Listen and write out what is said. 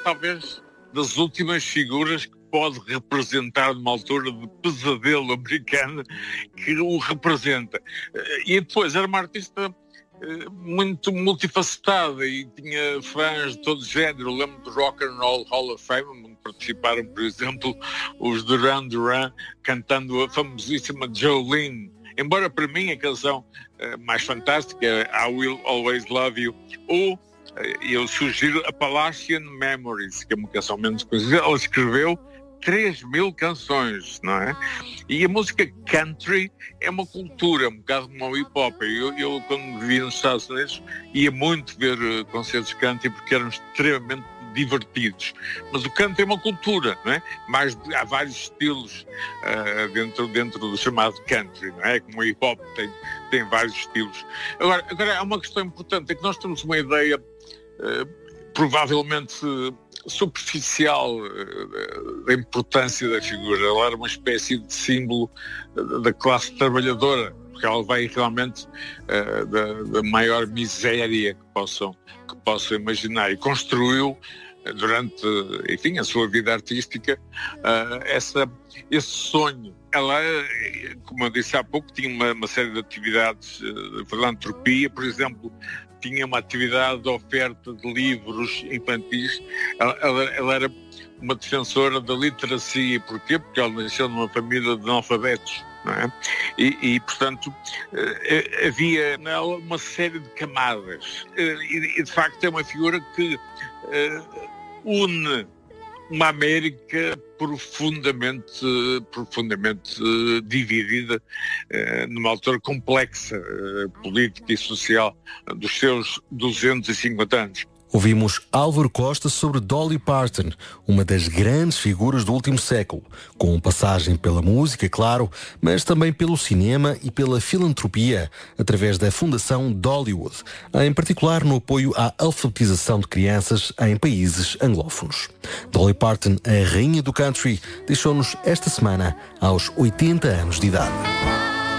talvez das últimas figuras que pode representar numa altura de pesadelo americano que o representa. E depois era uma artista muito multifacetada e tinha fãs de todo género. Eu lembro do Rock and Roll Hall of Fame, onde participaram, por exemplo, os Duran Duran cantando a famosíssima Jolene. Embora para mim a canção mais fantástica é I Will Always Love You, ou eu sugiro a Appalachian Memories, que é uma canção menos conhecida. Ela escreveu 3.000 canções, não é? E a música country é uma cultura, um bocado como o hip-hop. Eu quando vivia nos Estados Unidos, ia muito ver concertos de country porque eram extremamente divertidos. Mas o country é uma cultura, não é? Há vários estilos dentro do chamado country, não é? Como o hip-hop tem vários estilos. Agora, há uma questão importante, é que nós temos uma ideia provavelmente superficial da importância da figura. Ela era uma espécie de símbolo da classe trabalhadora, porque ela veio realmente da maior miséria que possam imaginar, e construiu durante, enfim, a sua vida artística esse sonho. Ela, como eu disse há pouco, tinha uma série de atividades de filantropia, por exemplo, tinha uma atividade de oferta de livros infantis. Ela era uma defensora da literacia. Porquê? Porque ela nasceu numa família de analfabetos, não é? E portanto, havia nela uma série de camadas. E de facto é uma figura que une uma América profundamente dividida numa altura complexa, política e social, dos seus 250 anos. Ouvimos Álvaro Costa sobre Dolly Parton, uma das grandes figuras do último século, com passagem pela música, claro, mas também pelo cinema e pela filantropia, através da Fundação Dollywood, em particular no apoio à alfabetização de crianças em países anglófonos. Dolly Parton, a rainha do country, deixou-nos esta semana aos 80 anos de idade.